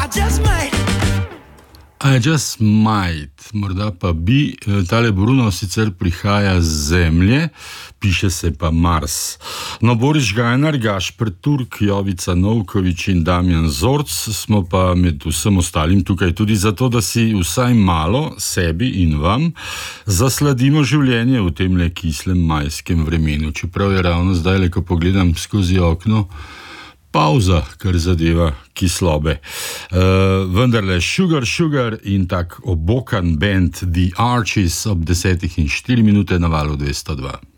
I just might, morda pa bi. Tale Bruno sicer prihaja z Zemlje, piše se pa Mars. No, Boris Žgajnar, Gašper Turk, Jovica Novković in Damjan Zorc smo pa med vsem ostalim tukaj tudi zato, da si vsaj malo, sebi in vam, zasladimo življenje v temle kislem majskem vremenu. Čeprav je ravno zdaj, ko pogledam skozi okno, pauza, kar zadeva kislobe. Vendarle Sugar in tak obokan band The Archies ob 10:04 na valu 202.